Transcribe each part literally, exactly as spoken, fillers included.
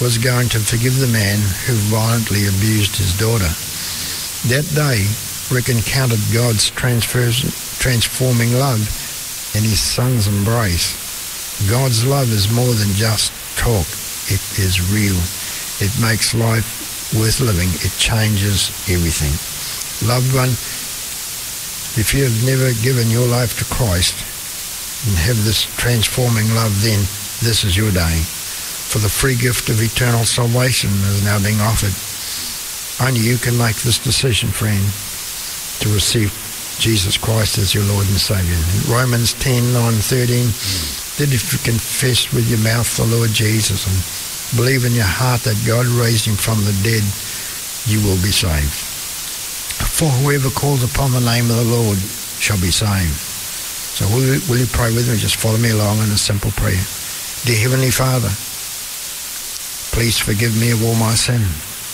was going to forgive the man who violently abused his daughter. That day, Rick encountered God's transforming love in his son's embrace. God's love is more than just talk. It is real. It makes life worth living. It changes everything. Loved one, if you have never given your life to Christ and have this transforming love, then this is your day. For the free gift of eternal salvation is now being offered. Only you can make this decision, friend, to receive Jesus Christ as your Lord and Saviour. Romans ten, nine, thirteen, that if you confess with your mouth the Lord Jesus and believe in your heart that God raised him from the dead, you will be saved. For whoever calls upon the name of the Lord shall be saved. So will you, will you pray with me? Just follow me along in a simple prayer. Dear Heavenly Father, please forgive me of all my sin.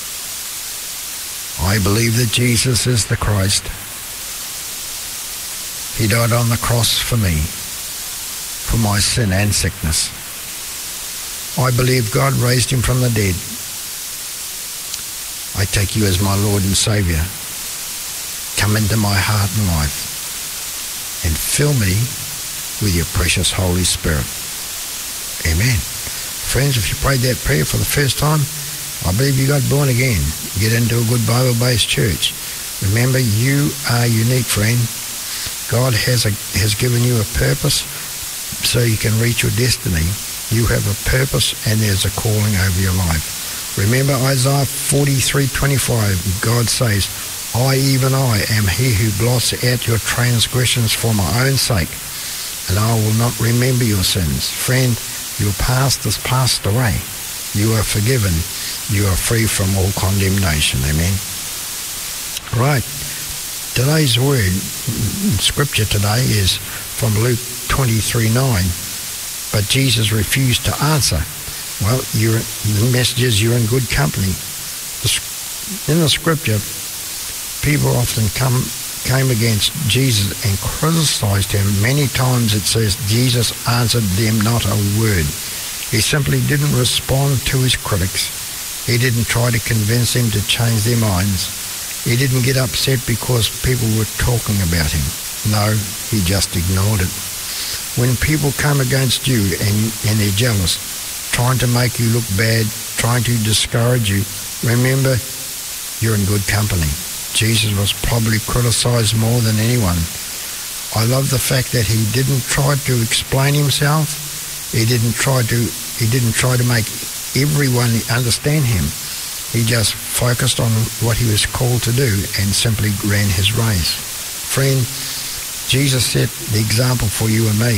I believe that Jesus is the Christ. He died on the cross for me, for my sin and sickness. I believe God raised him from the dead. I take you as my Lord and Saviour. Come into my heart and life and fill me with your precious Holy Spirit. Amen. Friends, if you prayed that prayer for the first time, I believe you got born again. Get into a good Bible-based church. Remember, you are unique, friend. God has a, has given you a purpose so you can reach your destiny. You have a purpose and there's a calling over your life. Remember Isaiah forty-three twenty-five, God says, I, even I, am he who blots out your transgressions for my own sake, and I will not remember your sins. Friend, your past is passed away. You are forgiven. You are free from all condemnation. Amen. Right. Today's word, scripture today, is from Luke twenty-three nine. But Jesus refused to answer. Well, you're, the message is you're in good company. In the scripture, people often come came against Jesus and criticized him. Many times it says Jesus answered them not a word. He simply didn't respond to his critics. He didn't try to convince them to change their minds. He didn't get upset because people were talking about him. No, he just ignored it. When people come against you and, and they're jealous, trying to make you look bad, trying to discourage you, remember, you're in good company. Jesus was probably criticized more than anyone. I love the fact that he didn't try to explain himself. He didn't try to, he didn't try to make everyone understand him. He just focused on what he was called to do and simply ran his race. Friend, Jesus set the example for you and me.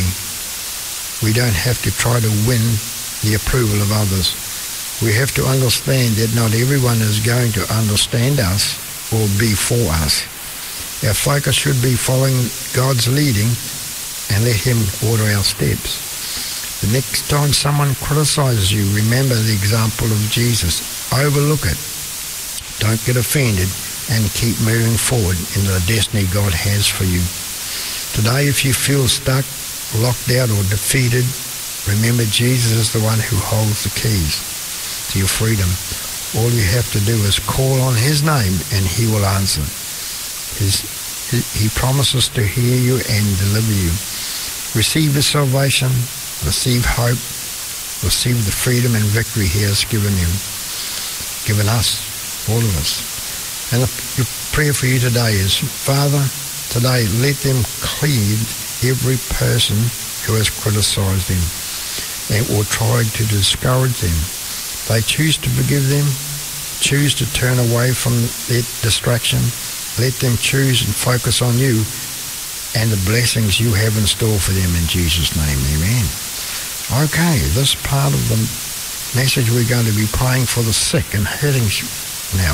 We don't have to try to win the approval of others. We have to understand that not everyone is going to understand us or be for us. Our focus should be following God's leading and let him order our steps. The next time someone criticizes you, remember the example of Jesus. Overlook it. Don't get offended and keep moving forward into the destiny God has for you. Today, if you feel stuck, locked out or defeated, remember Jesus is the one who holds the keys to your freedom. All you have to do is call on his name and he will answer. His, he promises to hear you and deliver you. Receive his salvation, receive hope, receive the freedom and victory he has given you, given us, all of us. And the prayer for you today is, Father, today let them cleave every person who has criticized them and or tried to discourage them. They choose to forgive them, choose to turn away from their distraction. Let them choose and focus on you and the blessings you have in store for them in Jesus' name. Amen. Okay, this part of the message we're going to be praying for the sick and hurting now.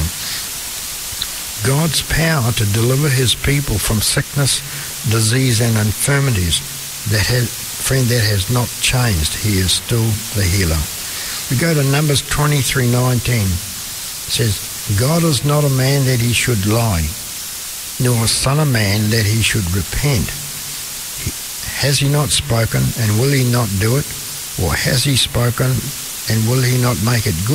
God's power to deliver his people from sickness, disease and infirmities, that has, friend, that has not changed. He is still the healer. We go to Numbers twenty-three nineteen. It says, God is not a man that he should lie, nor a son of man that he should repent. He, has he not spoken, and will he not do it? Or has he spoken, and will he not make it good?